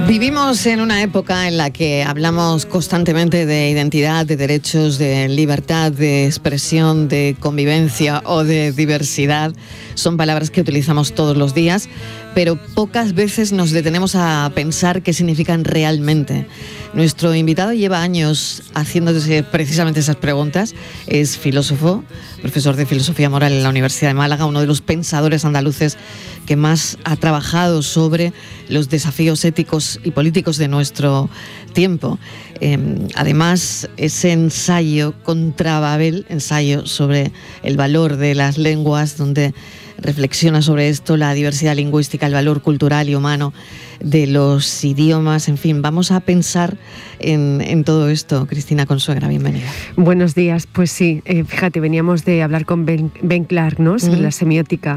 Vivimos en una época en la que hablamos constantemente de identidad, de derechos, de libertad, de expresión, de convivencia o de diversidad. Son palabras que utilizamos todos los días, pero pocas veces nos detenemos a pensar qué significan realmente. Nuestro invitado lleva años haciéndose precisamente esas preguntas. Es filósofo, profesor de Filosofía Moral en la Universidad de Málaga, uno de los pensadores andaluces que más ha trabajado sobre los desafíos éticos y políticos de nuestro tiempo. Además, ese ensayo contra Babel, ensayo sobre el valor de las lenguas, donde reflexiona sobre esto, la diversidad lingüística, el valor cultural y humano de los idiomas. En fin, vamos a pensar en todo esto. Cristina Consuegra, bienvenida. Buenos días. Pues sí, fíjate, veníamos de hablar con Ben Clark, ¿no?, sobre la semiótica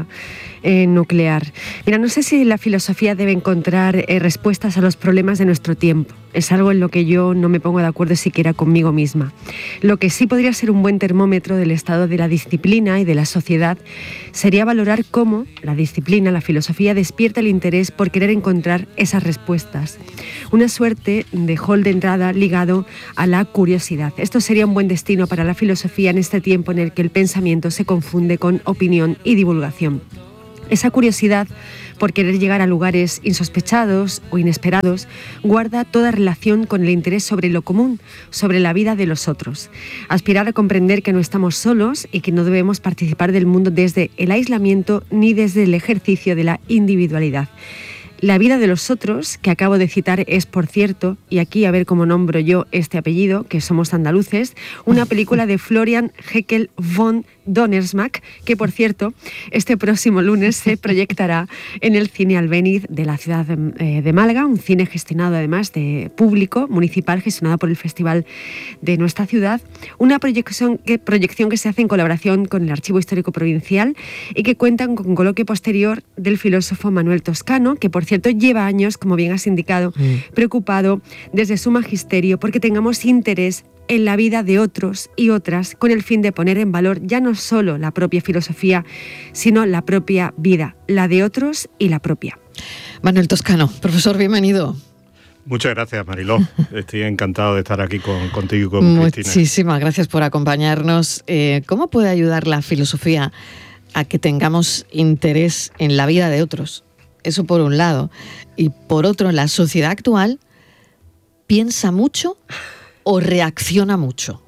nuclear. Mira, no sé si la filosofía debe encontrar respuestas a los problemas de nuestro tiempo. Es algo en lo que yo no me pongo de acuerdo siquiera conmigo misma. Lo que sí podría ser un buen termómetro del estado de la disciplina y de la sociedad sería valorar cómo la disciplina, la filosofía, despierta el interés por querer encontrar esas respuestas. Una suerte de hall de entrada ligado a la curiosidad. Esto sería un buen destino para la filosofía en este tiempo en el que el pensamiento se confunde con opinión y divulgación. Esa curiosidad por querer llegar a lugares insospechados o inesperados guarda toda relación con el interés sobre lo común, sobre la vida de los otros. Aspirar a comprender que no estamos solos y que no debemos participar del mundo desde el aislamiento ni desde el ejercicio de la individualidad. La vida de los otros, que acabo de citar, es, por cierto, y aquí a ver cómo nombro yo este apellido, que somos andaluces, una película de Florian Heckel von Donnersmarck, que, por cierto, este próximo lunes se proyectará en el Cine Albéniz de la ciudad de Málaga, un cine gestionado además de público municipal, gestionado por el Festival de nuestra ciudad, una proyección que se hace en colaboración con el Archivo Histórico Provincial y que cuenta con un coloquio posterior del filósofo Manuel Toscano, que, por cierto, lleva años, como bien has indicado, preocupado desde su magisterio porque tengamos interés en la vida de otros y otras, con el fin de poner en valor ya no solo la propia filosofía, sino la propia vida, la de otros y la propia. Manuel Toscano, profesor, bienvenido. Muchas gracias, Mariló. Estoy encantado de estar aquí contigo y con Cristina. Muchísimas gracias por acompañarnos. ¿Cómo puede ayudar la filosofía a que tengamos interés en la vida de otros? Eso por un lado. Y por otro, la sociedad actual piensa mucho o reacciona mucho.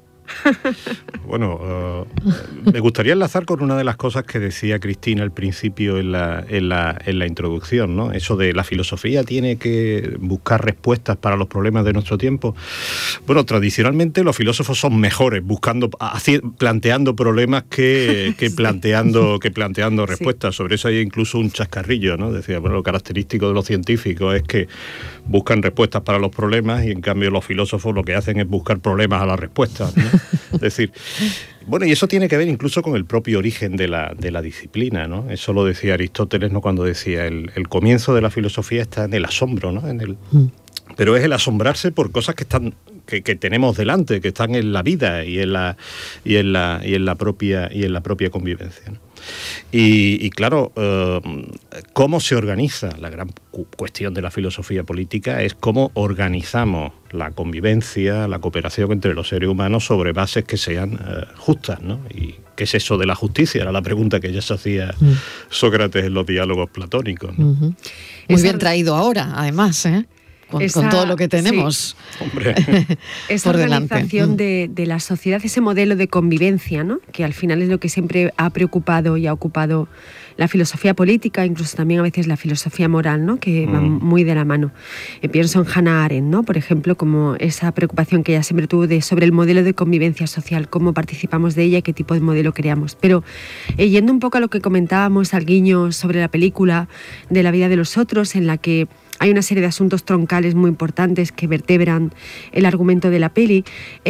Bueno, me gustaría enlazar con una de las cosas que decía Cristina al principio en la introducción, ¿no? Eso de la filosofía tiene que buscar respuestas para los problemas de nuestro tiempo. Bueno, tradicionalmente los filósofos son mejores planteando problemas que planteando respuestas. Sí. Sobre eso hay incluso un chascarrillo, ¿no? Decía, bueno, lo característico de los científicos es que buscan respuestas para los problemas y en cambio los filósofos lo que hacen es buscar problemas a las respuestas, ¿no? Es decir, bueno, y eso tiene que ver incluso con el propio origen de la disciplina, ¿no? Eso lo decía Aristóteles, ¿no?, cuando decía el comienzo de la filosofía está en el asombro, ¿no? Pero es el asombrarse por cosas que tenemos delante, que están en la vida y en la propia convivencia, ¿no? Y claro, cómo se organiza, la gran cuestión de la filosofía política es cómo organizamos la convivencia, la cooperación entre los seres humanos sobre bases que sean justas, ¿no? Y ¿qué es eso de la justicia? Era la pregunta que ya se hacía Sócrates en los diálogos platónicos, ¿no? Muy bien traído ahora, además, ¿eh? Con todo lo que tenemos, sí. Hombre. Esa organización de la sociedad, ese modelo de convivencia, ¿no?, que al final es lo que siempre ha preocupado y ha ocupado la filosofía política, incluso también a veces la filosofía moral, ¿no?, que va muy de la mano. Pienso en Hannah Arendt, ¿no?, por ejemplo, como esa preocupación que ella siempre tuvo sobre el modelo de convivencia social, cómo participamos de ella y qué tipo de modelo creamos. Pero yendo un poco a lo que comentábamos al guiño sobre la película de la vida de los otros, en la que hay una serie de asuntos troncales muy importantes que vertebran el argumento de la peli.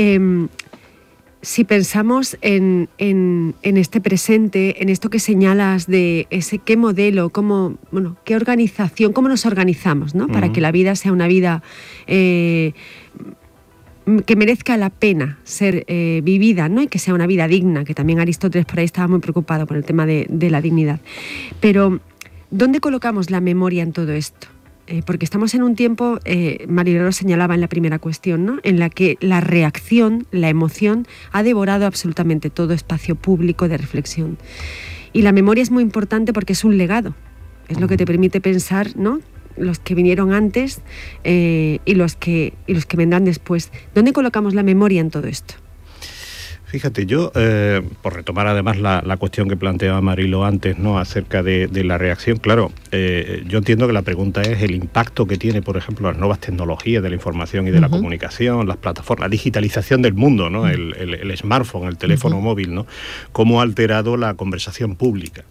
Si pensamos en este presente, en esto que señalas de ese qué modelo, qué organización, cómo nos organizamos, ¿no?, para que la vida sea una vida que merezca la pena ser vivida, ¿no?, y que sea una vida digna, que también Aristóteles por ahí estaba muy preocupado por el tema de la dignidad. Pero, ¿dónde colocamos la memoria en todo esto? porque estamos en un tiempo, Mariló lo señalaba en la primera cuestión, ¿no?, en la que la reacción, la emoción, ha devorado absolutamente todo espacio público de reflexión. Y la memoria es muy importante porque es un legado, es lo que te permite pensar, ¿no?, los que vinieron antes y los que vendrán después. ¿Dónde colocamos la memoria en todo esto? Fíjate, yo, por retomar además la cuestión que planteaba Mariló antes, ¿no?, acerca de la reacción, claro, yo entiendo que la pregunta es el impacto que tiene, por ejemplo, las nuevas tecnologías de la información y de la comunicación, las plataformas, la digitalización del mundo, ¿no?, el smartphone, el teléfono móvil, ¿no?, cómo ha alterado la conversación pública.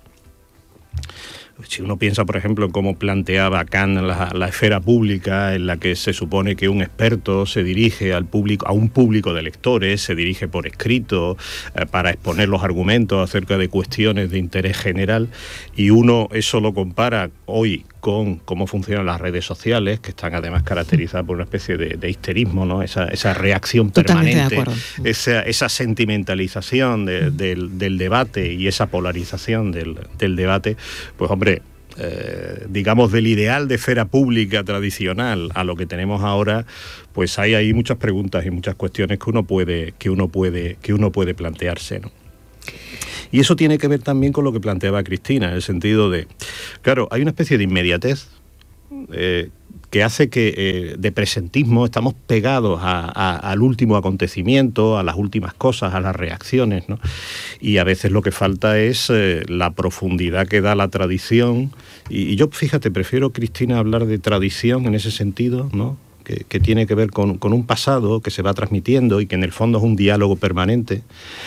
Si uno piensa, por ejemplo, en cómo planteaba Kant la esfera pública, en la que se supone que un experto se dirige al público, a un público de lectores, se dirige por escrito para exponer los argumentos acerca de cuestiones de interés general, y uno eso lo compara hoy con cómo funcionan las redes sociales, que están además caracterizadas por una especie de histerismo, ¿no?, esa reacción permanente, esa sentimentalización del debate y esa polarización del debate, pues hombre, digamos, del ideal de esfera pública tradicional a lo que tenemos ahora, pues hay ahí muchas preguntas y muchas cuestiones que uno puede plantearse, ¿no? Y eso tiene que ver también con lo que planteaba Cristina, en el sentido de, claro, hay una especie de inmediatez que hace que de presentismo estamos pegados al último acontecimiento, a las últimas cosas, a las reacciones, ¿no? Y a veces lo que falta es la profundidad que da la tradición. Y yo, fíjate, prefiero, Cristina, hablar de tradición en ese sentido, ¿no?, que tiene que ver con un pasado que se va transmitiendo y que en el fondo es un diálogo permanente,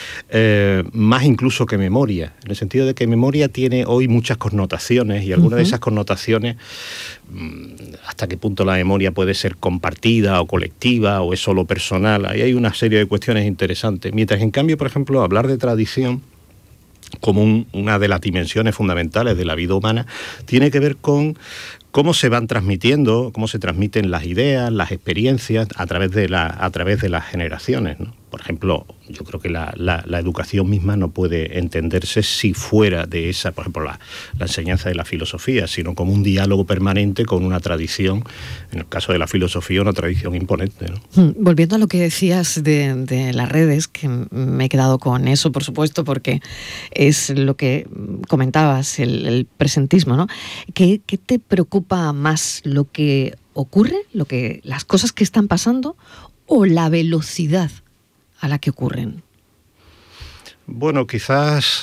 más incluso que memoria, en el sentido de que memoria tiene hoy muchas connotaciones, y algunas de esas connotaciones, hasta qué punto la memoria puede ser compartida o colectiva o es solo personal, ahí hay una serie de cuestiones interesantes. Mientras, en cambio, por ejemplo, hablar de tradición como una de las dimensiones fundamentales de la vida humana tiene que ver con cómo se van transmitiendo, cómo se transmiten las ideas, las experiencias a través de las generaciones, ¿no? Por ejemplo, yo creo que la educación misma no puede entenderse si fuera de esa, por ejemplo, la enseñanza de la filosofía, sino como un diálogo permanente con una tradición, en el caso de la filosofía, una tradición imponente, ¿no? Volviendo a lo que decías de las redes, que me he quedado con eso, por supuesto, porque es lo que comentabas, el presentismo, ¿no? ¿Qué te preocupa más, lo que ocurre, las cosas que están pasando, o la velocidad a la que ocurren? Bueno, quizás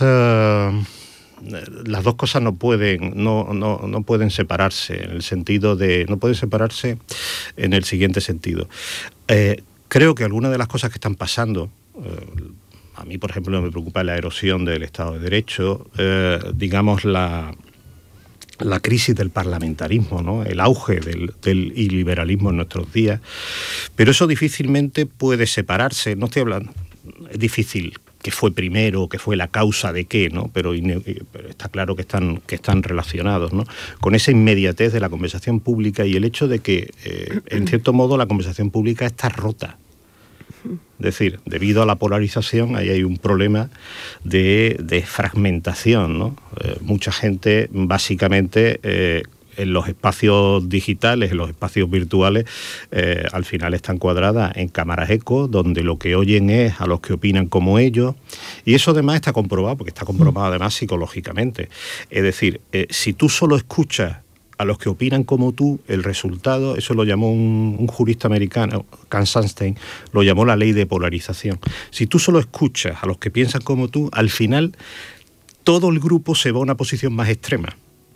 las dos cosas no pueden separarse, en el sentido de, no pueden separarse en el siguiente sentido. Creo que algunas de las cosas que están pasando, a mí, por ejemplo, me preocupa la erosión del Estado de Derecho, digamos, la crisis del parlamentarismo, ¿no?, el auge del iliberalismo en nuestros días, pero eso difícilmente puede separarse. No estoy hablando, es difícil que fue primero, que fue la causa de qué, ¿no?, pero está claro que están relacionados, ¿no?, con esa inmediatez de la conversación pública y el hecho de que, en cierto modo, la conversación pública está rota. Es decir, debido a la polarización, ahí hay un problema de fragmentación, ¿no? Mucha gente, básicamente, en los espacios digitales, en los espacios virtuales, al final están cuadradas en cámaras eco, donde lo que oyen es a los que opinan como ellos, y eso además está comprobado, porque está comprobado además psicológicamente. Es decir, si tú solo escuchas a los que opinan como tú, el resultado, eso lo llamó un jurista americano, Kant Sunstein, lo llamó la ley de polarización. Si tú solo escuchas a los que piensan como tú, al final todo el grupo se va a una posición más extrema.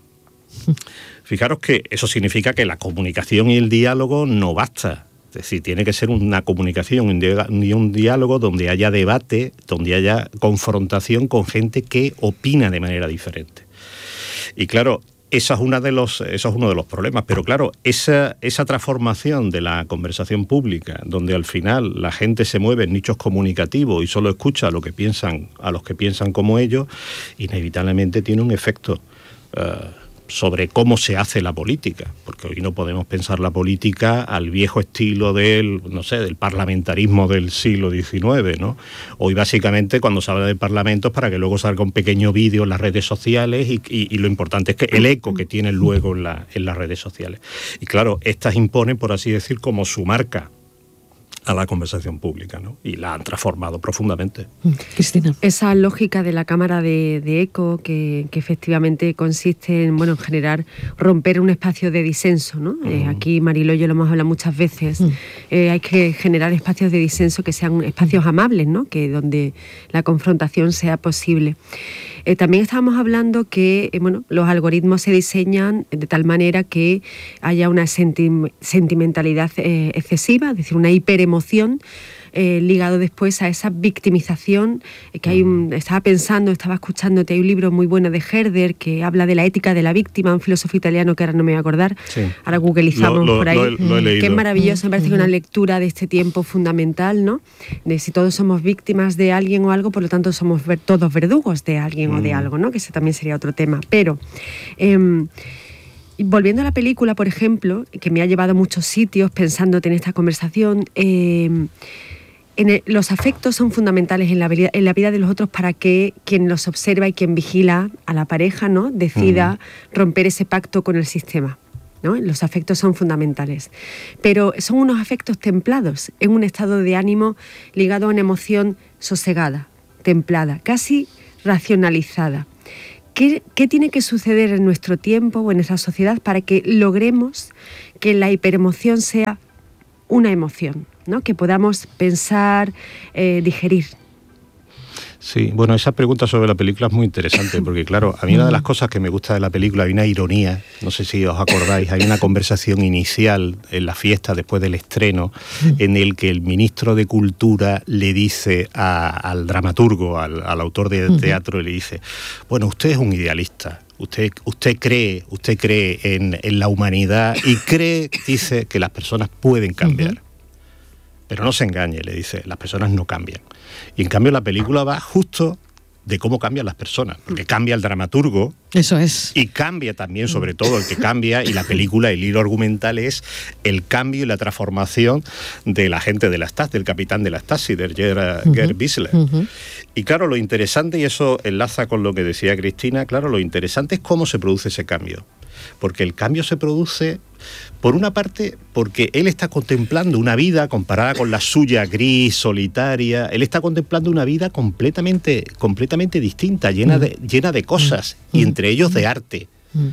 Fijaros que eso significa que la comunicación y el diálogo no basta. Es decir, tiene que ser una comunicación y un diálogo donde haya debate, donde haya confrontación con gente que opina de manera diferente. Y claro, eso es uno de los problemas, pero claro, esa transformación de la conversación pública, donde al final la gente se mueve en nichos comunicativos y solo escucha a los que piensan como ellos, inevitablemente tiene un efecto sobre cómo se hace la política, porque hoy no podemos pensar la política al viejo estilo del parlamentarismo del siglo XIX, ¿no? Hoy básicamente cuando se habla de parlamentos para que luego salga un pequeño vídeo en las redes sociales y lo importante es que el eco que tienen luego en las redes sociales. Y claro, estas imponen, por así decir, como su marca a la conversación pública, ¿no? Y la han transformado profundamente. Cristina. Esa lógica de la cámara de eco que efectivamente consiste en generar, romper un espacio de disenso, ¿no? Aquí Mariló y yo lo hemos hablado muchas veces. Hay que generar espacios de disenso que sean espacios amables, ¿no? Que donde la confrontación sea posible. También estábamos hablando que los algoritmos se diseñan de tal manera que haya una sentimentalidad excesiva, es decir, una hiperemoción ligado después a esa victimización que hay. Estaba escuchándote, hay un libro muy bueno de Herder que habla de la ética de la víctima, un filósofo italiano que ahora no me voy a acordar, sí. Ahora googleizamos por ahí, lo he leído. Que es maravilloso, me parece que una lectura de este tiempo fundamental, ¿no? De si todos somos víctimas de alguien o algo, por lo tanto somos todos verdugos de alguien o de algo, ¿no? Que ese también sería otro tema, pero volviendo a la película, por ejemplo, que me ha llevado a muchos sitios pensándote en esta conversación, los afectos son fundamentales en la vida de los otros para que quien los observa y quien vigila a la pareja, ¿no? Decida romper ese pacto con el sistema, ¿no? Los afectos son fundamentales, pero son unos afectos templados, en un estado de ánimo ligado a una emoción sosegada, templada, casi racionalizada. ¿Qué tiene que suceder en nuestro tiempo o en esa sociedad para que logremos que la hiperemoción sea una emoción, ¿no? Que podamos pensar, digerir? Sí, bueno, esa pregunta sobre la película es muy interesante porque, claro, a mí una de las cosas que me gusta de la película, hay una ironía, no sé si os acordáis, hay una conversación inicial en la fiesta después del estreno en el que el ministro de Cultura le dice al dramaturgo, al autor de teatro, le dice, bueno, usted es un idealista, usted cree en la humanidad y dice, que las personas pueden cambiar. Pero no se engañe, le dice, las personas no cambian. Y en cambio la película va justo de cómo cambian las personas, porque cambia el dramaturgo. Eso es. Y cambia también, sobre todo, el que cambia, y la película, el hilo argumental es el cambio y la transformación del agente de la Stasi, del capitán de la Stasi, de Gerd Wissler. Y claro, lo interesante, y eso enlaza con lo que decía Cristina, claro, lo interesante es cómo se produce ese cambio. Porque el cambio se produce, por una parte, porque él está contemplando una vida comparada con la suya, gris, solitaria. Él está contemplando una vida completamente distinta, llena de cosas, y entre ellos de arte.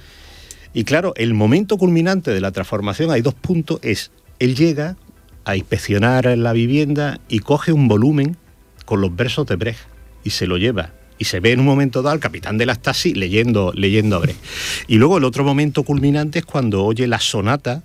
Y claro, el momento culminante de la transformación, hay dos puntos, él llega a inspeccionar la vivienda y coge un volumen con los versos de Brecht y se lo lleva. Y se ve en un momento dado al capitán de la Stasi leyendo a Brecht. Y luego el otro momento culminante es cuando oye la sonata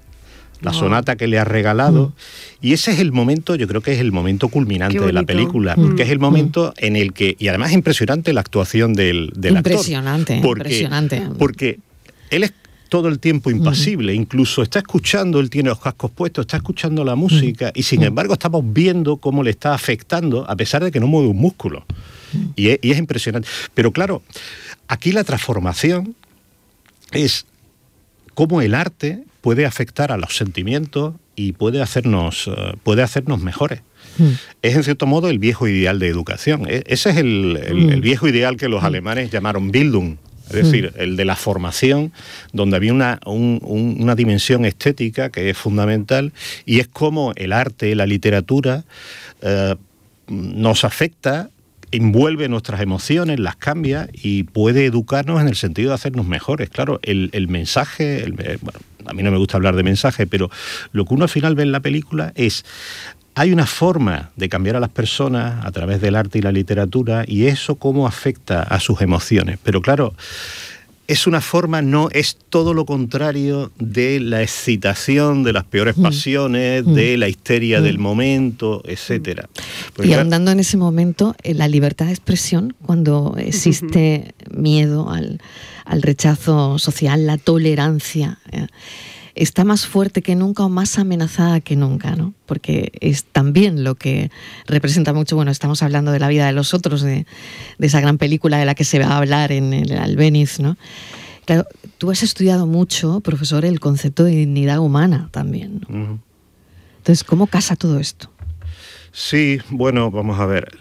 que le ha regalado. Y ese es el momento, yo creo que es el momento culminante de la película, porque es el momento en el que, y además es impresionante la actuación del actor. Impresionante. Porque él es todo el tiempo impasible, incluso está escuchando, él tiene los cascos puestos, está escuchando la música, y sin embargo estamos viendo cómo le está afectando, a pesar de que no mueve un músculo. Y es impresionante. Pero claro, aquí la transformación es cómo el arte puede afectar a los sentimientos y puede hacernos mejores. Es en cierto modo el viejo ideal de educación. Ese es el viejo ideal que los alemanes llamaron Bildung. Es decir, el de la formación, donde había una dimensión estética que es fundamental, y es como el arte, la literatura, nos afecta, envuelve nuestras emociones, las cambia y puede educarnos en el sentido de hacernos mejores. Claro, el mensaje, bueno, a mí no me gusta hablar de mensaje, pero lo que uno al final ve en la película es, hay una forma de cambiar a las personas a través del arte y la literatura, y eso cómo afecta a sus emociones. Pero claro, es una forma, no es todo lo contrario de la excitación, de las peores pasiones, de la histeria del momento, etcétera. Y ahondando en ese momento, la libertad de expresión, cuando existe miedo al rechazo social, la tolerancia, está más fuerte que nunca o más amenazada que nunca, ¿no? Porque es también lo que representa mucho, bueno, estamos hablando de La vida de los otros, de esa gran película de la que se va a hablar en el Albéniz, ¿no? Claro, tú has estudiado mucho, profesor, el concepto de dignidad humana también, ¿no? Uh-huh. Entonces, ¿cómo casa todo esto? Sí, bueno, vamos a ver,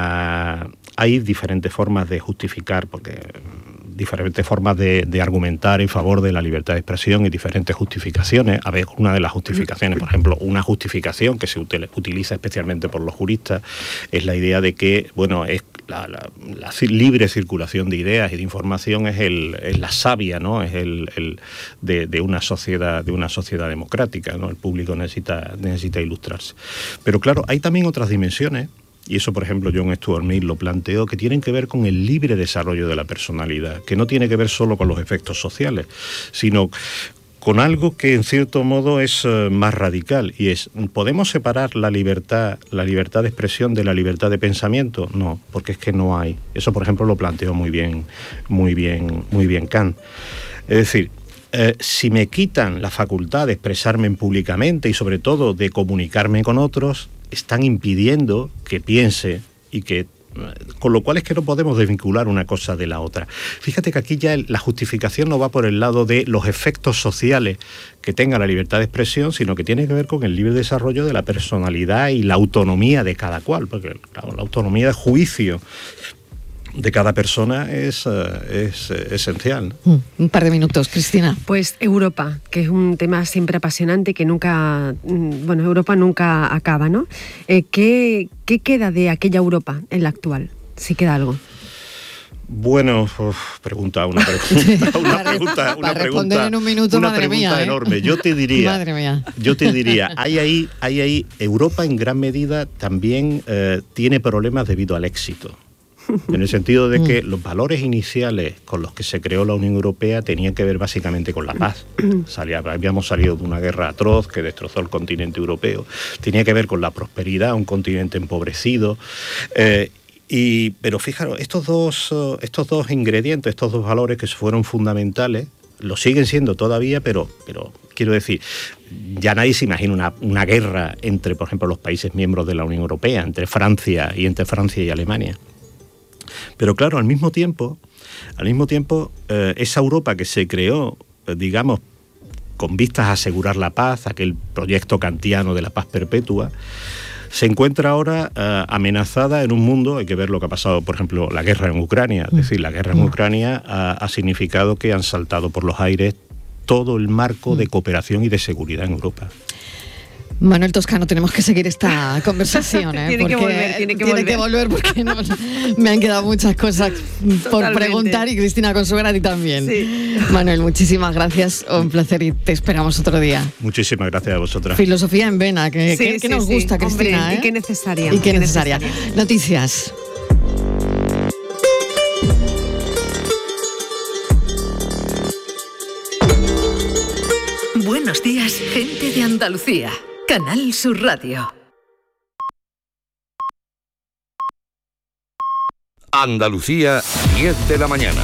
hay diferentes formas de justificar, diferentes formas de argumentar en favor de la libertad de expresión y diferentes justificaciones. A ver, una de las justificaciones, por ejemplo, una justificación que se utiliza especialmente por los juristas es la idea de que, bueno, es la libre circulación de ideas y de información es la savia, ¿no? Es de una sociedad democrática, ¿no? El público necesita ilustrarse. Pero claro, hay también otras dimensiones. Y eso, por ejemplo, John Stuart Mill lo planteó, que tienen que ver con el libre desarrollo de la personalidad, que no tiene que ver solo con los efectos sociales, sino con algo que en cierto modo es más radical, y es, ¿podemos separar la libertad de expresión de la libertad de pensamiento? No, porque es que no hay. Eso, por ejemplo, lo planteó muy bien Kant. Es decir, si me quitan la facultad de expresarme públicamente y sobre todo de comunicarme con otros, están impidiendo que piense y que... Con lo cual es que no podemos desvincular una cosa de la otra. Fíjate que aquí ya la justificación no va por el lado de los efectos sociales que tenga la libertad de expresión, sino que tiene que ver con el libre desarrollo de la personalidad y la autonomía de cada cual, porque claro, la autonomía de juicio de cada persona es esencial, ¿no? Un par de minutos, Cristina. Pues Europa, que es un tema siempre apasionante, que nunca, Europa nunca acaba, ¿no? ¿Qué queda de aquella Europa en la actual? Si queda algo. Bueno, una pregunta en un minuto, una madre pregunta mía, enorme. Yo te diría, hay ahí, Europa en gran medida también tiene problemas debido al éxito. En el sentido de que los valores iniciales con los que se creó la Unión Europea tenían que ver básicamente con la paz. Habíamos salido de una guerra atroz que destrozó el continente europeo. Tenía que ver con la prosperidad, un continente empobrecido. Pero fijaros, estos dos ingredientes, estos dos valores que fueron fundamentales, lo siguen siendo todavía, pero quiero decir, ya nadie se imagina una guerra entre, por ejemplo, los países miembros de la Unión Europea, entre Francia y Alemania. Pero claro, al mismo tiempo, esa Europa que se creó, digamos, con vistas a asegurar la paz, aquel proyecto kantiano de la paz perpetua, se encuentra ahora amenazada en un mundo. Hay que ver lo que ha pasado, por ejemplo, la guerra en Ucrania. Es decir, la guerra en Ucrania ha significado que han saltado por los aires todo el marco de cooperación y de seguridad en Europa. Manuel Toscano, tenemos que seguir esta conversación, tiene que volver porque me han quedado muchas cosas por preguntar, y Cristina Consuegra, a ti también. Sí. Manuel, muchísimas gracias, un placer, y te esperamos otro día. Muchísimas gracias a vosotras. Filosofía en Vena, que nos gusta, Cristina. Hombre, y qué necesaria. Y qué necesaria. Noticias. Buenos días, gente de Andalucía. Canal Sur Radio. Andalucía, 10 de la mañana.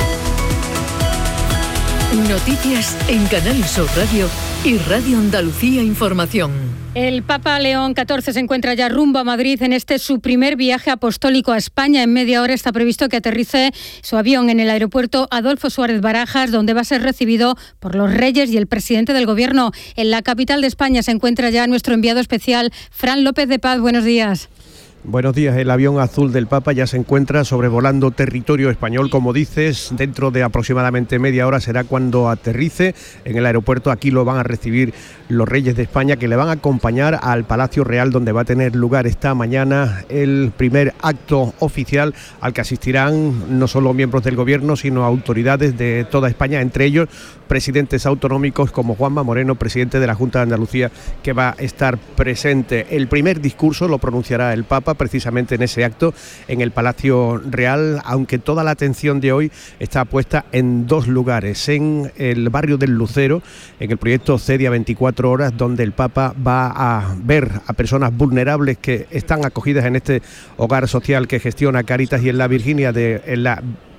Noticias en Canal Sur Radio y Radio Andalucía Información. El Papa León XIV se encuentra ya rumbo a Madrid en su primer viaje apostólico a España. En media hora está previsto que aterrice su avión en el aeropuerto Adolfo Suárez Barajas, donde va a ser recibido por los reyes y el presidente del Gobierno. En la capital de España se encuentra ya nuestro enviado especial, Fran López de Paz. Buenos días. Buenos días. El avión azul del Papa ya se encuentra sobrevolando territorio español, como dices. Dentro de aproximadamente media hora será cuando aterrice en el aeropuerto. Aquí lo van a recibir los reyes de España, que le van a acompañar al Palacio Real, donde va a tener lugar esta mañana el primer acto oficial al que asistirán no solo miembros del Gobierno, sino autoridades de toda España, entre ellos presidentes autonómicos como Juanma Moreno, presidente de la Junta de Andalucía, que va a estar presente. El primer discurso lo pronunciará el Papa precisamente en ese acto en el Palacio Real, aunque toda la atención de hoy está puesta en dos lugares: en el barrio del Lucero, en el proyecto CEDIA 24 horas, donde el Papa va a ver a personas vulnerables que están acogidas en este hogar social que gestiona Cáritas, y en la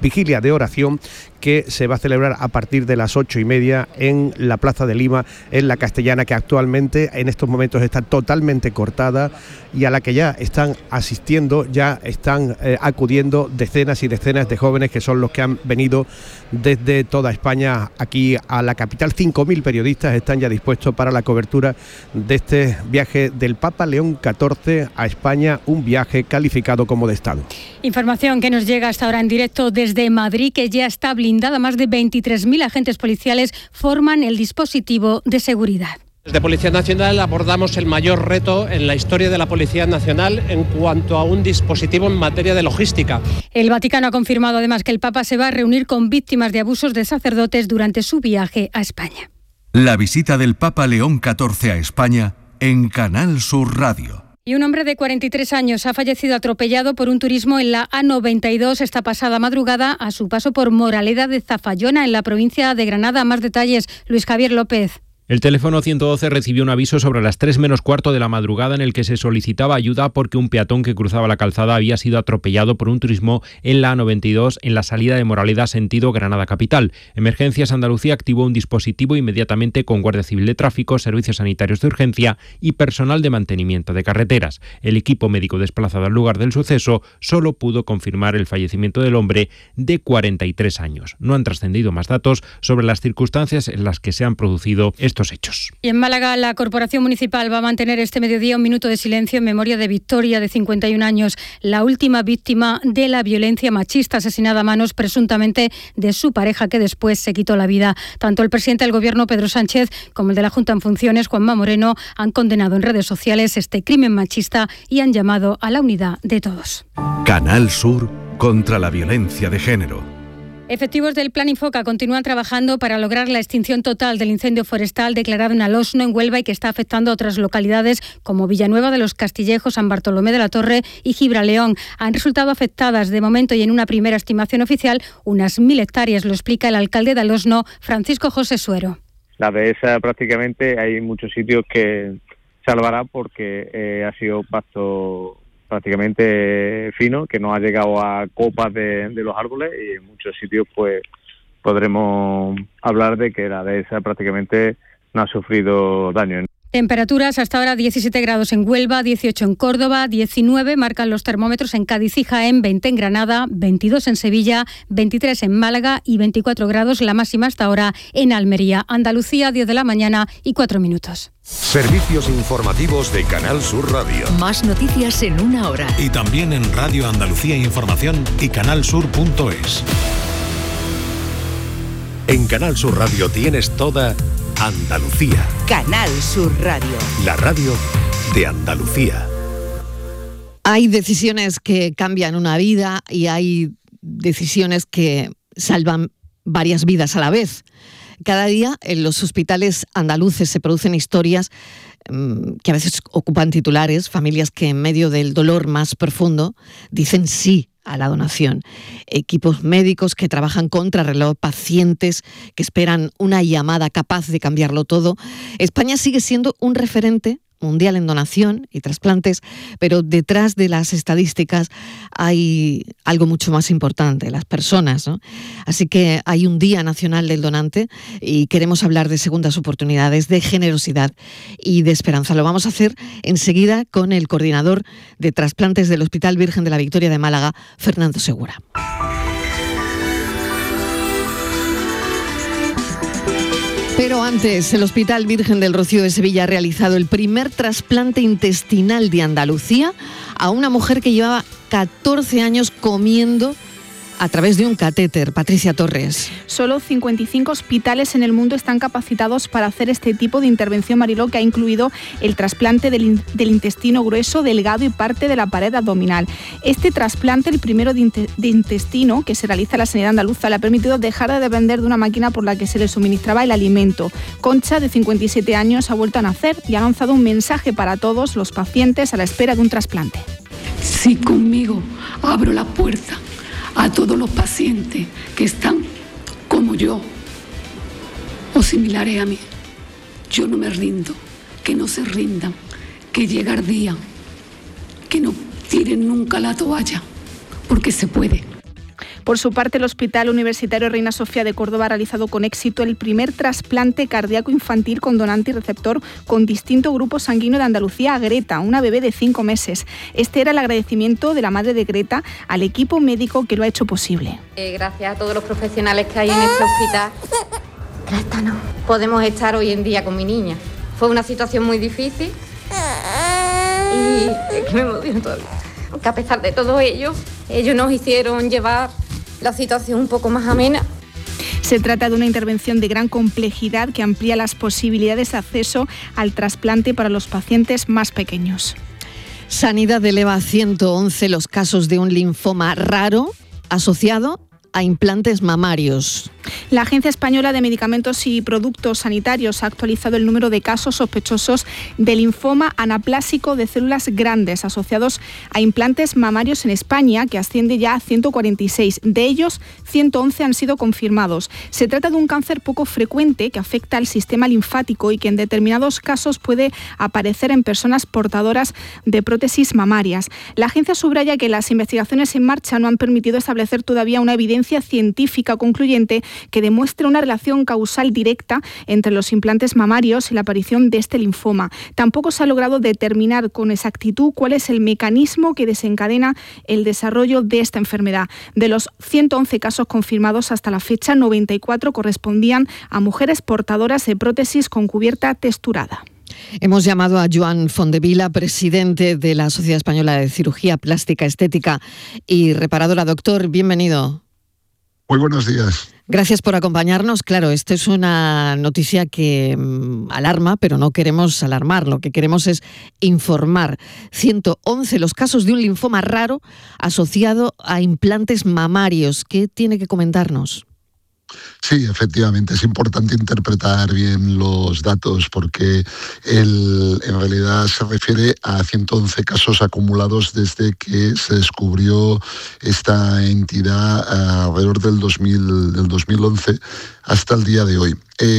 vigilia de oración que se va a celebrar a partir de las 8:30 en la Plaza de Lima, en la Castellana, que actualmente en estos momentos está totalmente cortada y a la que ya están asistiendo, ya están acudiendo decenas y decenas de jóvenes que son los que han venido desde toda España aquí a la capital. 5.000 periodistas están ya dispuestos para la cobertura de este viaje del Papa León XIV a España, un viaje calificado como de Estado. Información que nos llega hasta ahora en directo desde Madrid, que ya está blindada. Más de 23.000 agentes policiales forman el dispositivo de seguridad. Desde Policía Nacional abordamos el mayor reto en la historia de la Policía Nacional en cuanto a un dispositivo en materia de logística. El Vaticano ha confirmado además que el Papa se va a reunir con víctimas de abusos de sacerdotes durante su viaje a España. La visita del Papa León XIV a España en Canal Sur Radio. Y un hombre de 43 años ha fallecido atropellado por un turismo en la A92 esta pasada madrugada a su paso por Moraleda de Zafallona, en la provincia de Granada. Más detalles, Luis Javier López. El teléfono 112 recibió un aviso sobre las 3 menos cuarto de la madrugada en el que se solicitaba ayuda porque un peatón que cruzaba la calzada había sido atropellado por un turismo en la A92 en la salida de Moraleda sentido Granada capital. Emergencias Andalucía activó un dispositivo inmediatamente con Guardia Civil de Tráfico, servicios sanitarios de urgencia y personal de mantenimiento de carreteras. El equipo médico desplazado al lugar del suceso solo pudo confirmar el fallecimiento del hombre de 43 años. No han trascendido más datos sobre las circunstancias en las que se han producido estos hechos. Y en Málaga, la Corporación Municipal va a mantener este mediodía un minuto de silencio en memoria de Victoria, de 51 años, la última víctima de la violencia machista, asesinada a manos presuntamente de su pareja, que después se quitó la vida. Tanto el presidente del Gobierno, Pedro Sánchez, como el de la Junta en funciones, Juanma Moreno, han condenado en redes sociales este crimen machista y han llamado a la unidad de todos. Canal Sur contra la violencia de género. Efectivos del Plan Infoca continúan trabajando para lograr la extinción total del incendio forestal declarado en Alosno, en Huelva, y que está afectando a otras localidades como Villanueva de los Castillejos, San Bartolomé de la Torre y Gibraleón. Han resultado afectadas de momento y en una primera estimación oficial unas 1.000 hectáreas, lo explica el alcalde de Alosno, Francisco José Suero. La dehesa prácticamente hay muchos sitios que salvará porque ha sido pasto prácticamente fino, que no ha llegado a copas de los árboles, y en muchos sitios pues podremos hablar de que la dehesa prácticamente no ha sufrido daño. Temperaturas hasta ahora: 17 grados en Huelva, 18 en Córdoba, 19 marcan los termómetros en Cádiz y Jaén, 20 en Granada, 22 en Sevilla, 23 en Málaga y 24 grados la máxima hasta ahora en Almería. Andalucía, 10 de la mañana y 4 minutos. Servicios informativos de Canal Sur Radio. Más noticias en una hora. Y también en Radio Andalucía Información y canalsur.es. En Canal Sur Radio tienes toda Andalucía. Canal Sur Radio. La radio de Andalucía. Hay decisiones que cambian una vida y hay decisiones que salvan varias vidas a la vez. Cada día en los hospitales andaluces se producen historias que a veces ocupan titulares, familias que en medio del dolor más profundo dicen sí a la donación. Equipos médicos que trabajan contrarreloj, pacientes que esperan una llamada capaz de cambiarlo todo. España sigue siendo un referente mundial en donación y trasplantes, pero detrás de las estadísticas hay algo mucho más importante, las personas, ¿no? Así que hay un Día Nacional del Donante y queremos hablar de segundas oportunidades, de generosidad y de esperanza. Lo vamos a hacer enseguida con el coordinador de trasplantes del Hospital Virgen de la Victoria de Málaga, Fernando Segura. Pero antes, el Hospital Virgen del Rocío de Sevilla ha realizado el primer trasplante intestinal de Andalucía a una mujer que llevaba 14 años comiendo a través de un catéter. Patricia Torres. Solo 55 hospitales en el mundo están capacitados para hacer este tipo de intervención, Mariló, que ha incluido el trasplante del intestino grueso, delgado y parte de la pared abdominal. Este trasplante, el primero de intestino que se realiza en la sanidad andaluza, le ha permitido dejar de depender de una máquina por la que se le suministraba el alimento. Concha, de 57 años, ha vuelto a nacer y ha lanzado un mensaje para todos los pacientes a la espera de un trasplante. Si conmigo abro la puerta a todos los pacientes que están como yo o similares a mí, yo no me rindo, que no se rindan, que llega el día, que no tiren nunca la toalla, porque se puede. Por su parte, el Hospital Universitario Reina Sofía de Córdoba ha realizado con éxito el primer trasplante cardíaco infantil con donante y receptor con distinto grupo sanguíneo de Andalucía a Greta, una bebé de 5 meses. Este era el agradecimiento de la madre de Greta al equipo médico que lo ha hecho posible. Gracias a todos los profesionales que hay en este hospital, Greta, no podemos estar hoy en día con mi niña. Fue una situación muy difícil y es que me emociono todavía. Que a pesar de todo ellos nos hicieron llevar la situación un poco más amena. Se trata de una intervención de gran complejidad que amplía las posibilidades de acceso al trasplante para los pacientes más pequeños. Sanidad eleva a 111 los casos de un linfoma raro asociado a implantes mamarios. La Agencia Española de Medicamentos y Productos Sanitarios ha actualizado el número de casos sospechosos de linfoma anaplásico de células grandes asociados a implantes mamarios en España, que asciende ya a 146. De ellos, 111 han sido confirmados. Se trata de un cáncer poco frecuente que afecta al sistema linfático y que en determinados casos puede aparecer en personas portadoras de prótesis mamarias. La agencia subraya que las investigaciones en marcha no han permitido establecer todavía una evidencia científica concluyente que demuestre una relación causal directa entre los implantes mamarios y la aparición de este linfoma. Tampoco se ha logrado determinar con exactitud cuál es el mecanismo que desencadena el desarrollo de esta enfermedad. De los 111 casos confirmados hasta la fecha, 94 correspondían a mujeres portadoras de prótesis con cubierta texturada. Hemos llamado a Joan Fondevila, presidente de la Sociedad Española de Cirugía Plástica, Estética y Reparadora. Doctor, bienvenido. Muy buenos días. Gracias por acompañarnos. Claro, esto es una noticia que alarma, pero no queremos alarmar. Lo que queremos es informar. 111 los casos de un linfoma raro asociado a implantes mamarios. ¿Qué tiene que comentarnos? Sí, efectivamente, es importante interpretar bien los datos porque en realidad se refiere a 111 casos acumulados desde que se descubrió esta entidad alrededor del 2011 hasta el día de hoy.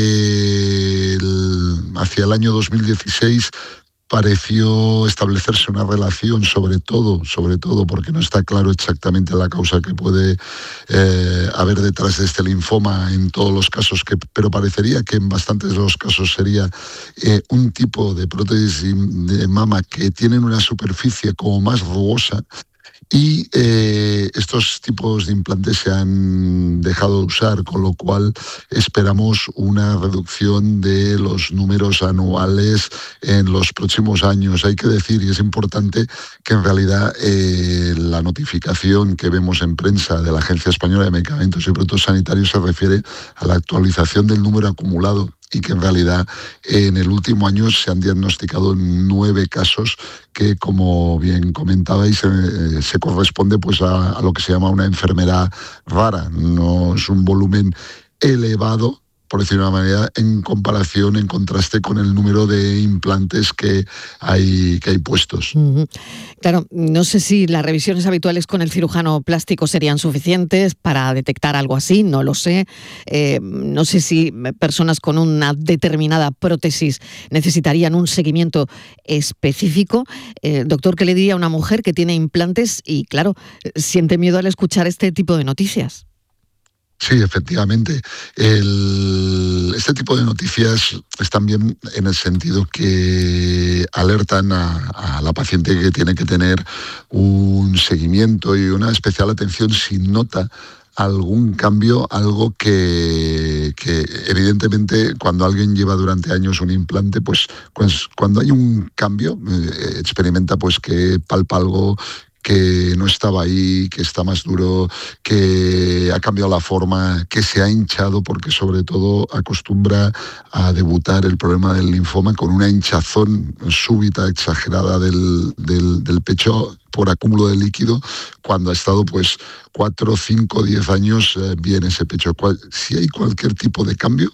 Hacia el año 2016 pareció establecerse una relación, sobre todo porque no está claro exactamente la causa que puede haber detrás de este linfoma en todos los casos, pero parecería que en bastantes de los casos sería un tipo de prótesis de mama que tienen una superficie como más rugosa. Y estos tipos de implantes se han dejado de usar, con lo cual esperamos una reducción de los números anuales en los próximos años. Hay que decir, y es importante, que en realidad la notificación que vemos en prensa de la Agencia Española de Medicamentos y Productos Sanitarios se refiere a la actualización del número acumulado, y que en realidad en el último año se han diagnosticado 9 casos que, como bien comentabais, se corresponde pues a lo que se llama una enfermedad rara. No es un volumen elevado, por decirlo de una manera, en comparación, en contraste con el número de implantes que hay puestos. Claro, no sé si las revisiones habituales con el cirujano plástico serían suficientes para detectar algo así, no lo sé. No sé si personas con una determinada prótesis necesitarían un seguimiento específico. Doctor, ¿qué le diría a una mujer que tiene implantes y, claro, siente miedo al escuchar este tipo de noticias? Sí, efectivamente. Este tipo de noticias están bien en el sentido que alertan a la paciente que tiene que tener un seguimiento y una especial atención si nota algún cambio, algo que evidentemente cuando alguien lleva durante años un implante, pues cuando hay un cambio, experimenta pues que palpa algo que no estaba ahí, que está más duro, que ha cambiado la forma, que se ha hinchado, porque sobre todo acostumbra a debutar el problema del linfoma con una hinchazón súbita, exagerada del pecho por acúmulo de líquido, cuando ha estado pues 4, 5, 10 años bien ese pecho. Si hay cualquier tipo de cambio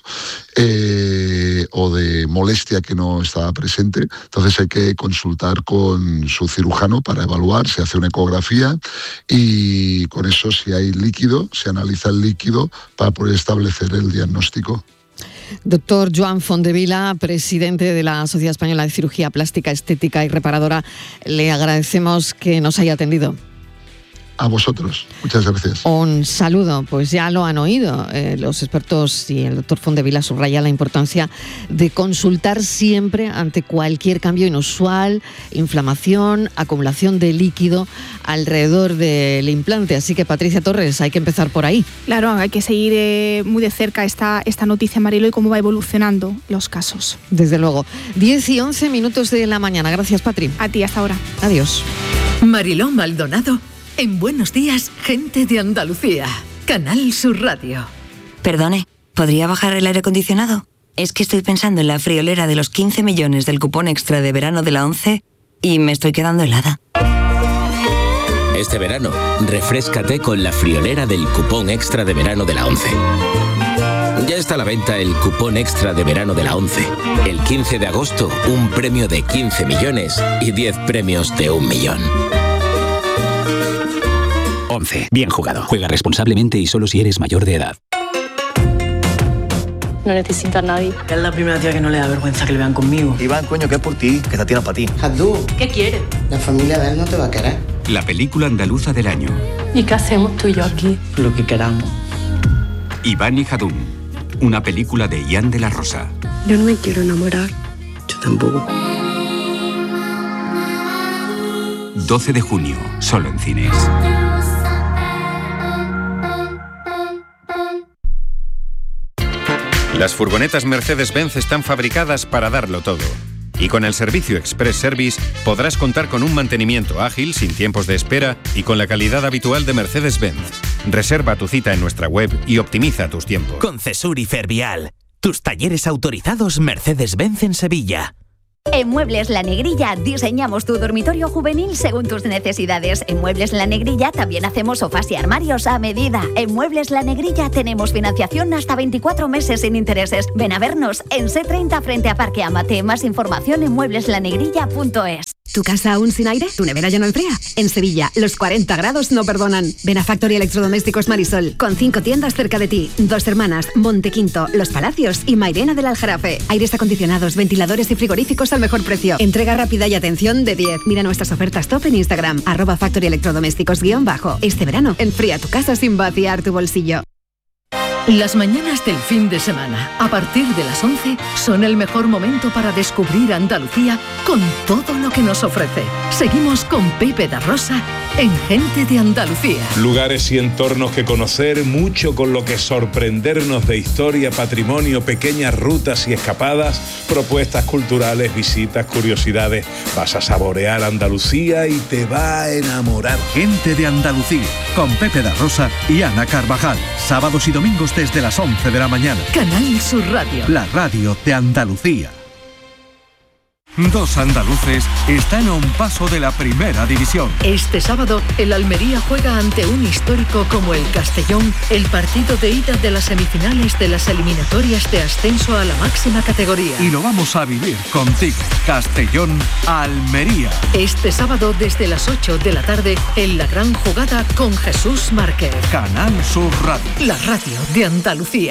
o de molestia que no estaba presente, entonces hay que consultar con su cirujano para evaluar, se hace una ecografía y con eso, si hay líquido, se analiza el líquido para poder establecer el diagnóstico. Doctor Joan Fondevila, presidente de la Sociedad Española de Cirugía Plástica, Estética y Reparadora, le agradecemos que nos haya atendido. a vosotros. Muchas gracias. Un saludo. Pues ya lo han oído los expertos, y el doctor Fontdevila subraya la importancia de consultar siempre ante cualquier cambio inusual, inflamación, acumulación de líquido alrededor del implante. Así que, Patricia Torres, hay que empezar por ahí. Claro, hay que seguir muy de cerca esta noticia, Marilo, y cómo va evolucionando los casos. Desde luego. 10 y 11 minutos de la mañana. Gracias, Patri. A ti, hasta ahora. Adiós. Mariló Maldonado en Buenos Días, Gente de Andalucía. Canal Sur Radio. Perdone, ¿podría bajar el aire acondicionado? Es que estoy pensando en la friolera de los 15 millones del cupón extra de verano de la ONCE y me estoy quedando helada. Este verano, refréscate con la friolera del cupón extra de verano de la ONCE. Ya está a la venta el cupón extra de verano de la ONCE. El 15 de agosto, un premio de 15 millones y 10 premios de 1 millón. ONCE. Bien jugado. Juega responsablemente y solo si eres mayor de edad. No necesito a nadie. Es la primera tía que no le da vergüenza que le vean conmigo. Iván, coño, que es por ti, que esta tía no es para ti. Abdú, ¿qué quieres? La familia de él no te va a querer. La película andaluza del año. ¿Y qué hacemos tú y yo aquí? Lo que queramos. Iván y Jadún. Una película de Ian de la Rosa. Yo no me quiero enamorar. Yo tampoco. 12 de junio, solo en cines. Las furgonetas Mercedes-Benz están fabricadas para darlo todo. Y con el servicio Express Service podrás contar con un mantenimiento ágil, sin tiempos de espera y con la calidad habitual de Mercedes-Benz. Reserva tu cita en nuestra web y optimiza tus tiempos. Con Cesur y Fervial, tus talleres autorizados Mercedes-Benz en Sevilla. En Muebles La Negrilla diseñamos tu dormitorio juvenil según tus necesidades. En Muebles La Negrilla también hacemos sofás y armarios a medida. En Muebles La Negrilla tenemos financiación hasta 24 meses sin intereses. Ven a vernos en C30 frente a Parque Amate. Más información en muebleslanegrilla.es. ¿Tu casa aún sin aire? ¿Tu nevera ya no enfría? En Sevilla, los 40 grados no perdonan. Ven a Factory Electrodomésticos Marisol, con 5 tiendas cerca de ti. Dos Hermanas, Montequinto, Los Palacios y Mairena del Aljarafe. Aires acondicionados, ventiladores y frigoríficos al mejor precio. Entrega rápida y atención de 10. Mira nuestras ofertas top en Instagram, @Factory Electrodomésticos _ Este verano, enfría tu casa sin vaciar tu bolsillo. Las mañanas del fin de semana, a partir de las 11, son el mejor momento para descubrir Andalucía con todo lo que nos ofrece. Seguimos con Pepe da Rosa en Gente de Andalucía. Lugares y entornos que conocer, mucho con lo que sorprendernos de historia, patrimonio, pequeñas rutas y escapadas, propuestas culturales, visitas, curiosidades. Vas a saborear Andalucía y te va a enamorar. Gente de Andalucía, con Pepe da Rosa y Ana Carvajal. Sábados y domingos desde las 11 de la mañana. Canal Sur Radio. La radio de Andalucía. Dos andaluces están a un paso de la primera división. Este sábado, el Almería juega ante un histórico como el Castellón, el partido de ida de las semifinales de las eliminatorias de ascenso a la máxima categoría. Y lo vamos a vivir contigo. Castellón-Almería. Este sábado, desde las 8 de la tarde, en la gran jugada con Jesús Márquez. Canal Sur Radio. La radio de Andalucía.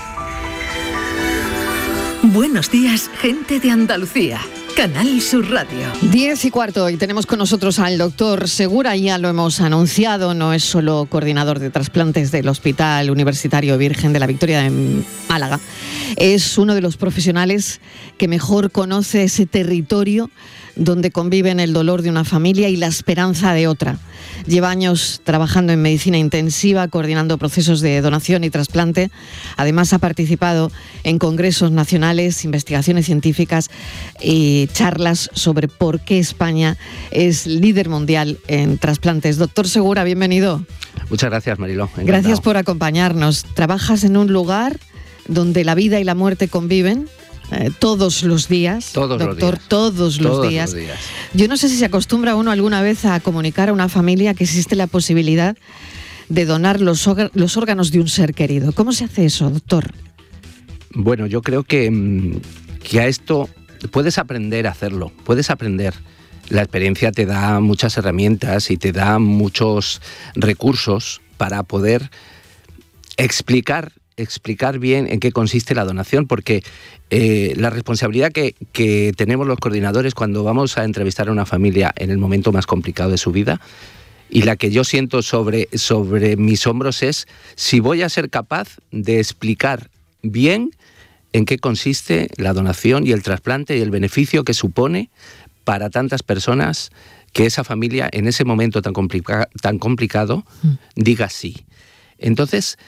Buenos días, gente de Andalucía. Canal Sur Radio. 10:15 y tenemos con nosotros al doctor Segura, ya lo hemos anunciado, no es solo coordinador de trasplantes del Hospital Universitario Virgen de la Victoria de Málaga, es uno de los profesionales que mejor conoce ese territorio donde conviven el dolor de una familia y la esperanza de otra. Lleva años trabajando en medicina intensiva, coordinando procesos de donación y trasplante. Además, ha participado en congresos nacionales, investigaciones científicas y charlas sobre por qué España es líder mundial en trasplantes. Doctor Segura, bienvenido. Muchas gracias, Mariló. Encantado. Gracias por acompañarnos. Trabajas en un lugar donde la vida y la muerte conviven. Todos los días, doctor, todos los días. Yo no sé si se acostumbra uno alguna vez a comunicar a una familia que existe la posibilidad de donar los órganos de un ser querido. ¿Cómo se hace eso, doctor? Bueno, yo creo que a esto puedes aprender a hacerlo, puedes aprender. La experiencia te da muchas herramientas y te da muchos recursos para poder explicar bien en qué consiste la donación, porque la responsabilidad que tenemos los coordinadores cuando vamos a entrevistar a una familia en el momento más complicado de su vida y la que yo siento sobre mis hombros es si voy a ser capaz de explicar bien en qué consiste la donación y el trasplante y el beneficio que supone para tantas personas, que esa familia en ese momento tan complicado diga sí. Entonces,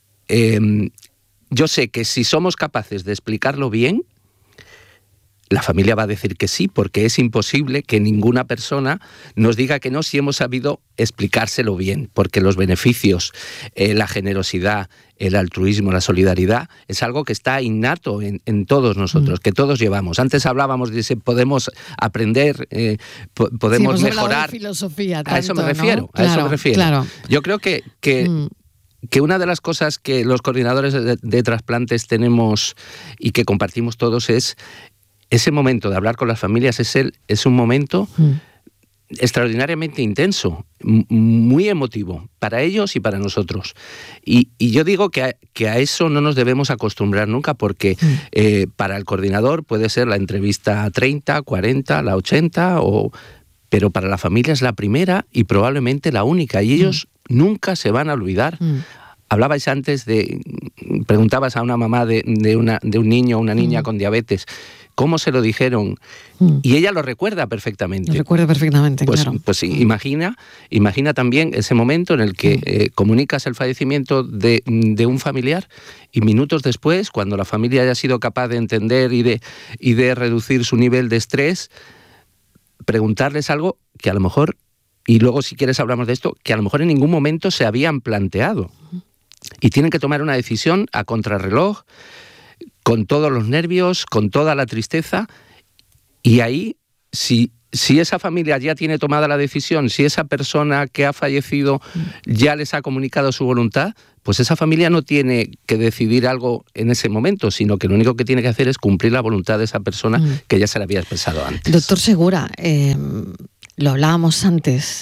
yo sé que si somos capaces de explicarlo bien, la familia va a decir que sí, porque es imposible que ninguna persona nos diga que no si hemos sabido explicárselo bien, porque los beneficios, la generosidad, el altruismo, la solidaridad, es algo que está innato en todos nosotros, que todos llevamos. Antes hablábamos de si podemos aprender, podemos mejorar. De filosofía, tanto, a eso me refiero, ¿no? Claro, a eso me refiero. Claro. Yo creo que una de las cosas que los coordinadores de trasplantes tenemos y que compartimos todos es ese momento de hablar con las familias. Es un momento extraordinariamente intenso, muy emotivo, para ellos y para nosotros. Y yo digo que a eso no nos debemos acostumbrar nunca, porque para el coordinador puede ser la entrevista 30, 40, la 80, pero para la familia es la primera y probablemente la única, y ellos nunca se van a olvidar. Hablabais antes preguntabas a una mamá de un niño o una niña con diabetes, ¿cómo se lo dijeron? Y ella lo recuerda perfectamente. Lo recuerda perfectamente, claro. Pues imagina también ese momento en el que comunicas el fallecimiento de un familiar, y minutos después, cuando la familia haya sido capaz de entender y de reducir su nivel de estrés, preguntarles algo que a lo mejor, y luego si quieres hablamos de esto, que a lo mejor en ningún momento se habían planteado. Y tienen que tomar una decisión a contrarreloj, con todos los nervios, con toda la tristeza, y ahí, si esa familia ya tiene tomada la decisión, si esa persona que ha fallecido ya les ha comunicado su voluntad, pues esa familia no tiene que decidir algo en ese momento, sino que lo único que tiene que hacer es cumplir la voluntad de esa persona que ya se le había expresado antes. Doctor Segura, lo hablábamos antes,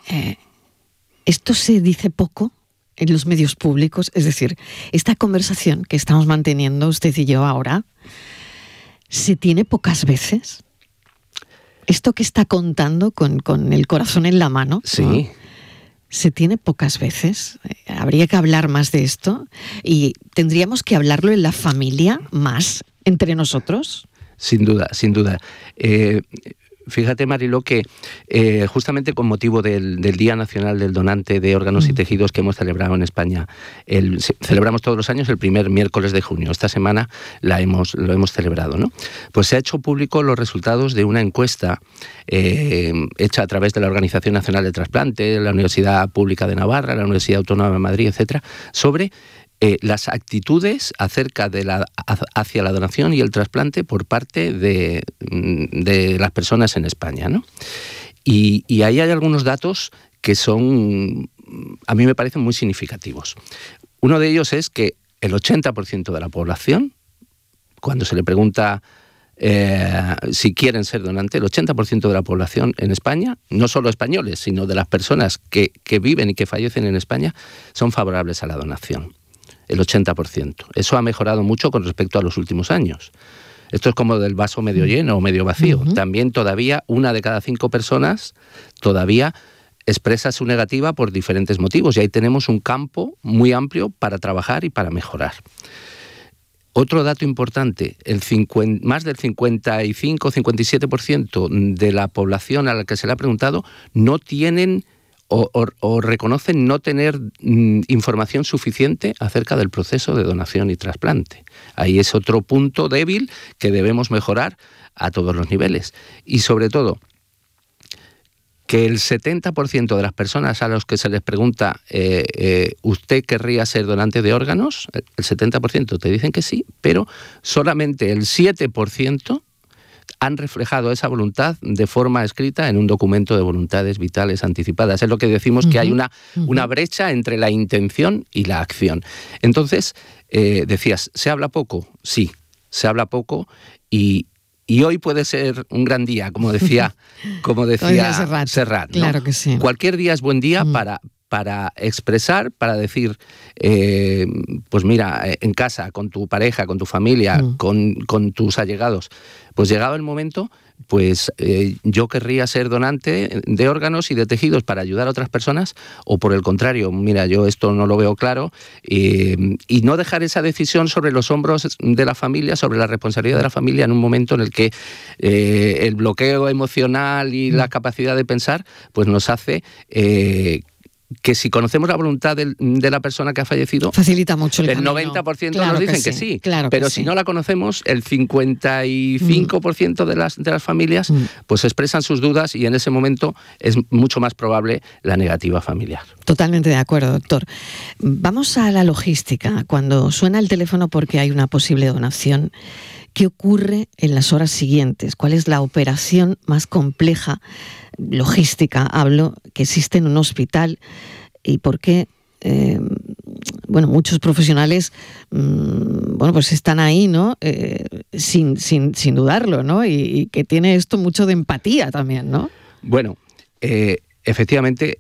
¿esto se dice poco en los medios públicos? Es decir, esta conversación que estamos manteniendo usted y yo ahora, ¿se tiene pocas veces? Esto que está contando con el corazón en la mano, sí, ¿no? ¿Se tiene pocas veces? Habría que hablar más de esto y tendríamos que hablarlo en la familia más, entre nosotros. Sin duda, sin duda. Fíjate, Mariló, que justamente con motivo del Día Nacional del Donante de Órganos y Tejidos que hemos celebrado en España, celebramos todos los años el primer miércoles de junio. Esta semana lo hemos celebrado, ¿no? Pues se ha hecho público los resultados de una encuesta hecha a través de la Organización Nacional de Trasplante, la Universidad Pública de Navarra, la Universidad Autónoma de Madrid, etcétera, sobre las actitudes hacia la donación y el trasplante por parte de las personas en España, ¿no? Y ahí hay algunos datos que a mí me parecen muy significativos. Uno de ellos es que el 80% de la población, cuando se le pregunta si quieren ser donantes, el 80% de la población en España, no solo españoles, sino de las personas que viven y que fallecen en España, son favorables a la donación. El 80%. Eso ha mejorado mucho con respecto a los últimos años. Esto es como del vaso medio lleno o medio vacío. También todavía 1 de cada 5 personas todavía expresa su negativa por diferentes motivos, y ahí tenemos un campo muy amplio para trabajar y para mejorar. Otro dato importante, más del 55-57% de la población a la que se le ha preguntado no tienen o reconocen no tener información suficiente acerca del proceso de donación y trasplante. Ahí es otro punto débil que debemos mejorar a todos los niveles. Y sobre todo, que el 70% de las personas a los que se les pregunta ¿usted querría ser donante de órganos? El 70% te dicen que sí, pero solamente el 7% han reflejado esa voluntad de forma escrita en un documento de voluntades vitales anticipadas. Es lo que decimos, que hay una brecha entre la intención y la acción. Entonces, decías, ¿se habla poco? Sí, se habla poco, y hoy puede ser un gran día, como decía Serrat, ¿no? Claro que sí. Cualquier día es buen día para expresar, para decir, pues mira, en casa, con tu pareja, con tu familia, con tus allegados, pues llegado el momento, pues yo querría ser donante de órganos y de tejidos para ayudar a otras personas, o por el contrario, mira, yo esto no lo veo claro, y no dejar esa decisión sobre los hombros de la familia, sobre la responsabilidad de la familia en un momento en el que el bloqueo emocional y la capacidad de pensar pues nos hace que si conocemos la voluntad de la persona que ha fallecido, facilita mucho el camino. 90% claro nos dicen que sí, claro, pero si no la conocemos, el 55% de las familias pues expresan sus dudas, y en ese momento es mucho más probable la negativa familiar. Totalmente de acuerdo, doctor. Vamos a la logística. Cuando suena el teléfono porque hay una posible donación, ¿qué ocurre en las horas siguientes? ¿Cuál es la operación más compleja, logística, hablo, que existe en un hospital? ¿Y por qué muchos profesionales pues están ahí, ¿no? Sin dudarlo, ¿no? Y que tiene esto mucho de empatía también, ¿no? Bueno, efectivamente,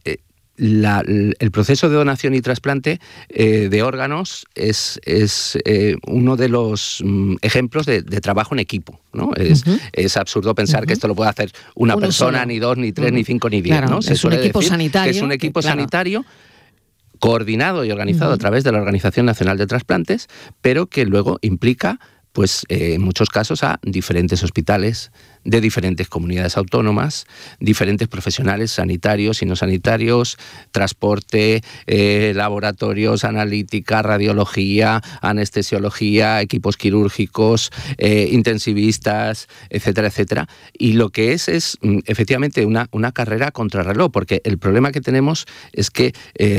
el proceso de donación y trasplante de órganos es uno de los ejemplos de trabajo en equipo, ¿no? Es absurdo pensar que esto lo puede hacer una persona, solo. Ni dos, ni tres, ni cinco, ni 10, ¿no? Es un equipo sanitario. Es un equipo sanitario coordinado y organizado a través de la Organización Nacional de Trasplantes, pero que luego implica, pues en muchos casos, a diferentes hospitales de diferentes comunidades autónomas, diferentes profesionales sanitarios y no sanitarios, transporte, laboratorios, analítica, radiología, anestesiología, equipos quirúrgicos, intensivistas, etcétera, etcétera. Y lo que es efectivamente una carrera contrarreloj, porque el problema que tenemos es que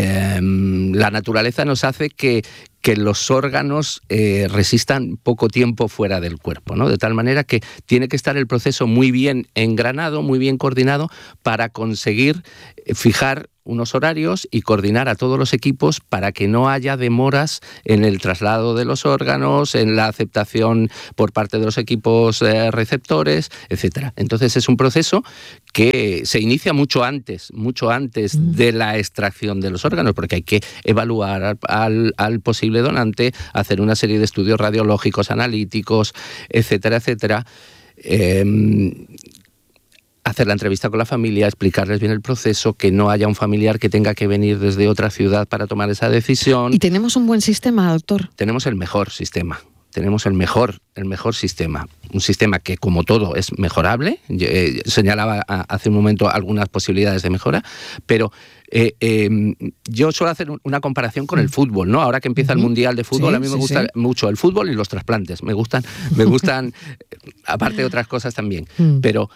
la naturaleza nos hace que los órganos resistan poco tiempo fuera del cuerpo, ¿no? De tal manera que tiene que estar el proceso muy bien engranado, muy bien coordinado, para conseguir fijar unos horarios y coordinar a todos los equipos para que no haya demoras en el traslado de los órganos, en la aceptación por parte de los equipos receptores, etcétera. Entonces es un proceso que se inicia mucho antes de la extracción de los órganos, porque hay que evaluar al posible donante, hacer una serie de estudios radiológicos, analíticos, etcétera, etcétera. Hacer la entrevista con la familia, explicarles bien el proceso, que no haya un familiar que tenga que venir desde otra ciudad para tomar esa decisión. ¿Y tenemos un buen sistema, doctor? Tenemos el mejor sistema. Tenemos el mejor sistema. Un sistema que, como todo, es mejorable. Señalaba hace un momento algunas posibilidades de mejora, pero yo suelo hacer una comparación con el fútbol, ¿no? Ahora que empieza el Mundial de Fútbol, a mí me gusta mucho el fútbol y los trasplantes. Me gustan aparte de otras cosas también. Pero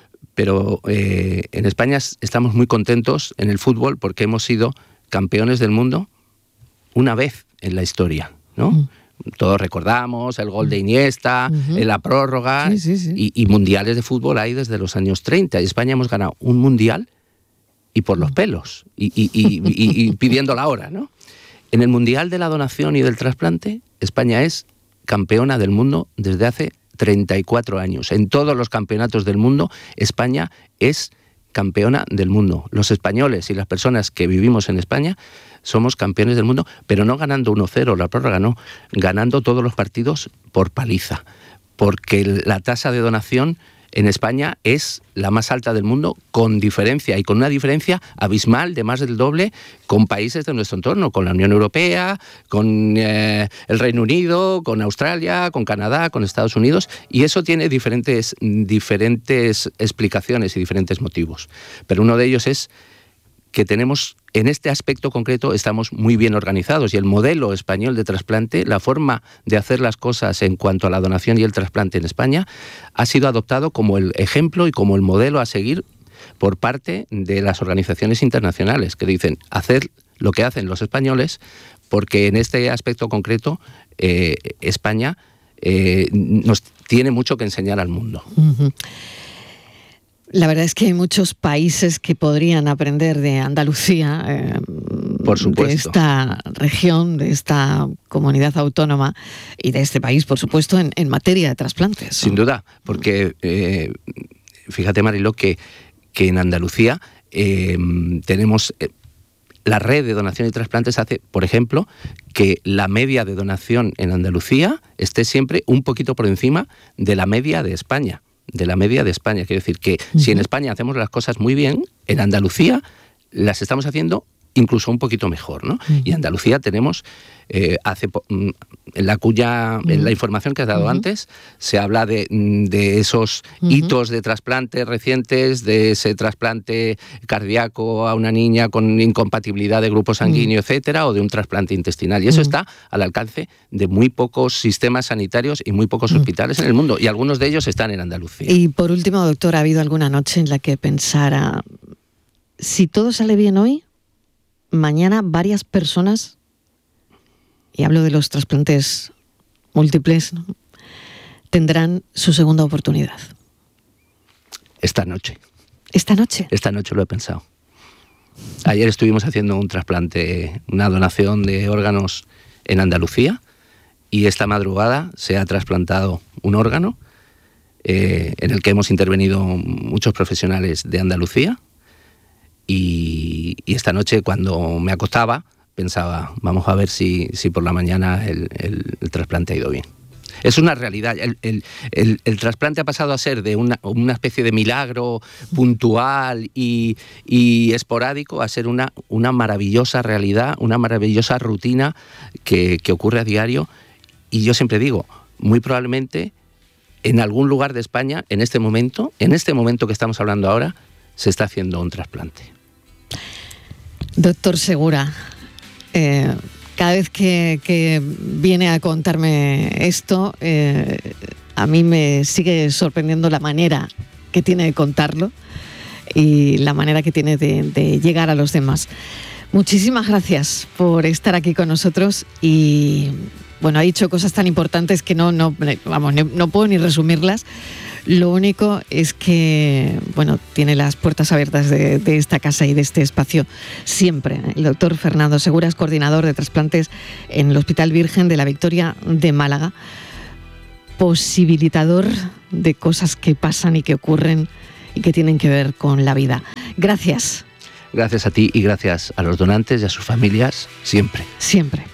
en España estamos muy contentos en el fútbol porque hemos sido campeones del mundo una vez en la historia, ¿no? Todos recordamos el gol de Iniesta, la prórroga, y mundiales de fútbol hay desde los años 30. Y España hemos ganado un mundial y por los pelos, y pidiendo la hora, ¿no? En el Mundial de la Donación y del Trasplante, España es campeona del mundo desde hace 34 años. En todos los campeonatos del mundo, España es campeona del mundo. Los españoles y las personas que vivimos en España somos campeones del mundo, pero no ganando 1-0 la prórroga, no, ganando todos los partidos por paliza, porque la tasa de donación en España es la más alta del mundo, con diferencia, y con una diferencia abismal de más del doble con países de nuestro entorno, con la Unión Europea, con el Reino Unido, con Australia, con Canadá, con Estados Unidos, y eso tiene diferentes explicaciones y diferentes motivos. Pero uno de ellos es que tenemos, en este aspecto concreto, estamos muy bien organizados, y el modelo español de trasplante, la forma de hacer las cosas en cuanto a la donación y el trasplante en España, ha sido adoptado como el ejemplo y como el modelo a seguir por parte de las organizaciones internacionales, que dicen hacer lo que hacen los españoles, porque en este aspecto concreto España nos tiene mucho que enseñar al mundo. La verdad es que hay muchos países que podrían aprender de Andalucía, por supuesto, de esta región, de esta comunidad autónoma y de este país, por supuesto, en materia de trasplantes. Sin duda, porque fíjate, Mariló, que en Andalucía tenemos la red de donación y trasplantes hace, por ejemplo, que la media de donación en Andalucía esté siempre un poquito por encima de la media de España. de la media de España. Quiero decir que si en España hacemos las cosas muy bien, en Andalucía las estamos haciendo incluso un poquito mejor, ¿no? Y en Andalucía tenemos, en la información que has dado antes, se habla de esos hitos de trasplante recientes, de ese trasplante cardíaco a una niña con incompatibilidad de grupo sanguíneo, etcétera, o de un trasplante intestinal. Y eso está al alcance de muy pocos sistemas sanitarios y muy pocos hospitales en el mundo, y algunos de ellos están en Andalucía. Y por último, doctor, ¿ha habido alguna noche en la que pensara, si todo sale bien hoy, mañana varias personas, y hablo de los trasplantes múltiples, ¿no?, tendrán su segunda oportunidad? Esta noche. ¿Esta noche? Esta noche lo he pensado. Ayer estuvimos haciendo un trasplante, una donación de órganos en Andalucía, y esta madrugada se ha trasplantado un órgano en el que hemos intervenido muchos profesionales de Andalucía. Y esta noche, cuando me acostaba, pensaba, vamos a ver si por la mañana el trasplante ha ido bien. Es una realidad. El trasplante ha pasado a ser de una especie de milagro puntual y esporádico a ser una maravillosa realidad, una maravillosa rutina que ocurre a diario. Y yo siempre digo, muy probablemente en algún lugar de España, en este momento que estamos hablando ahora, se está haciendo un trasplante. Doctor Segura, cada vez que viene a contarme esto, a mí me sigue sorprendiendo la manera que tiene de contarlo y la manera que tiene de llegar a los demás. Muchísimas gracias por estar aquí con nosotros y, bueno, ha dicho cosas tan importantes que no puedo ni resumirlas. Lo único es que, bueno, tiene las puertas abiertas de esta casa y de este espacio siempre. El doctor Fernando Segura es coordinador de trasplantes en el Hospital Virgen de la Victoria de Málaga, posibilitador de cosas que pasan y que ocurren y que tienen que ver con la vida. Gracias. Gracias a ti y gracias a los donantes y a sus familias, siempre. Siempre.